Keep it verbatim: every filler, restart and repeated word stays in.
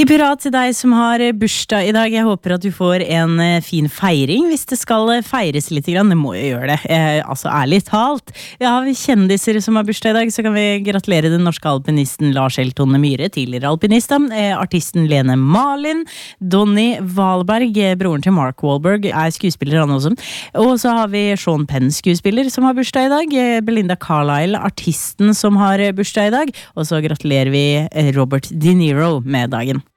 Hipp hurra til deg som har bursdag i dag. Jeg håper at du får en fin feiring. Hvis det skal feires litt, det må jo gjøre det. Eh, altså ærlig talt. Ja, har vi kjendiser som har bursdag i dag, så kan vi gratulere den norske alpinisten Lars Elton Myhre, tidligere alpinist, eh, artisten Lene Marlin, Donny Wahlberg, broren til Mark Wahlberg, er skuespiller han også. Og så har vi Sean Penn, skuespiller, som har bursdag i dag. Belinda Carlisle, artisten som har bursdag i dag. Og så gratulerer vi Robert De Niro med dagen.